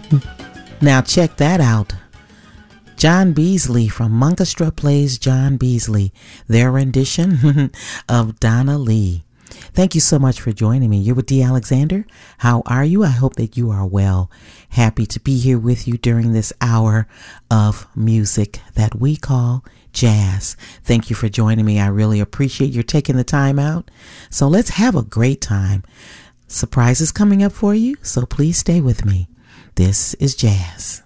Now check that out. John Beasley from Monkestra plays John Beasley, their rendition of Donna Lee. Thank you so much for joining me. You're with Dee Alexander. How are you? I hope that you are well. Happy to be here with you during this hour of music that we call jazz. Thank you for joining me. I really appreciate your taking the time out. So let's have a great time. Surprises coming up for you, so please stay with me. This is jazz.